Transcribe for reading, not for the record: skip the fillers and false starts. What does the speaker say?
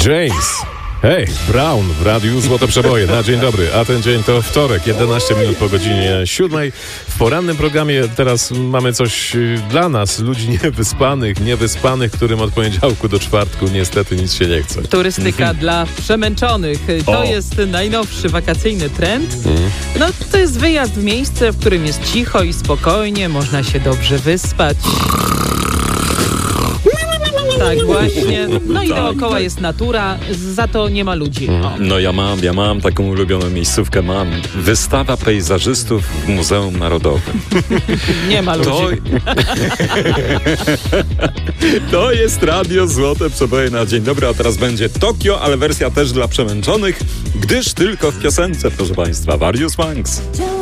James. Hej, Brown w Radiu Złote Przeboje. Na dzień dobry, a ten dzień to wtorek, 11 minut po godzinie 7. W porannym programie teraz mamy coś dla nas, ludzi niewyspanych, którym od poniedziałku do czwartku niestety nic się nie chce. Turystyka dla przemęczonych. To jest najnowszy wakacyjny trend. No, to jest wyjazd w miejsce, w którym jest cicho i spokojnie, można się dobrze wyspać. Tak, właśnie. No i dookoła jest natura, za to nie ma ludzi. No ja mam taką ulubioną miejscówkę, wystawa pejzażystów w Muzeum Narodowym. Nie ma ludzi. To jest Radio Złote Przeboje na dzień dobry, a teraz będzie Tokio, ale wersja też dla przemęczonych, gdyż tylko w piosence, proszę Państwa, Various Monks.